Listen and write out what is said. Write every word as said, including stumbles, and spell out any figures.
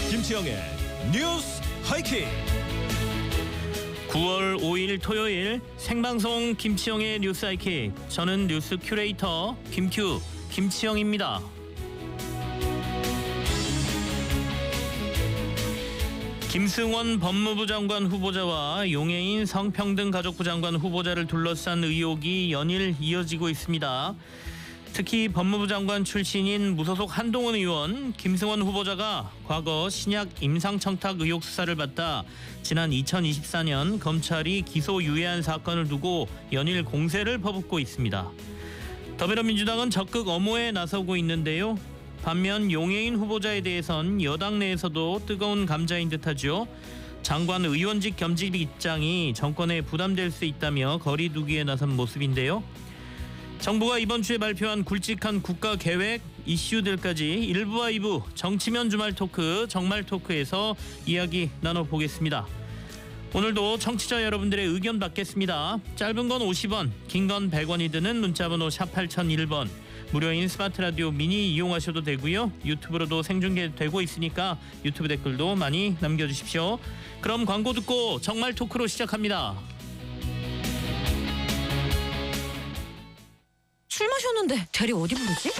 김치영의 뉴스 하이킥. 구월 오일 토요일 생방송 김치영의 뉴스 하이킥. 저는 뉴스 큐레이터 김큐 김치영입니다. 김승원 법무부 장관 후보자와 용해인 성평등가족부 장관 후보자를 둘러싼 의혹이 연일 이어지고 있습니다. 특히 법무부 장관 출신인 무소속 한동훈 의원, 김승원 후보자가 과거 신약 임상청탁 의혹 수사를 받다 지난 이천이십사년 검찰이 기소 유예한 사건을 두고 연일 공세를 퍼붓고 있습니다. 더불어민주당은 적극 엄호에 나서고 있는데요. 반면 용해인 후보자에 대해선 여당 내에서도 뜨거운 감자인 듯하죠. 장관 의원직 겸직 입장이 정권에 부담될 수 있다며 거리 두기에 나선 모습인데요. 정부가 이번 주에 발표한 굵직한 국가 계획 이슈들까지 일부와 이부 정치면 주말 토크 정말 토크에서 이야기 나눠보겠습니다. 오늘도 청취자 여러분들의 의견 받겠습니다. 짧은 건 오십 원, 긴 건 백 원이 드는 문자번호 샵 팔공공일 번, 무료인 스마트 라디오 미니 이용하셔도 되고요. 유튜브로도 생중계되고 있으니까 유튜브 댓글도 많이 남겨주십시오. 그럼 광고 듣고 정말 토크로 시작합니다. 술 마셨는데 대리 어디 부르지?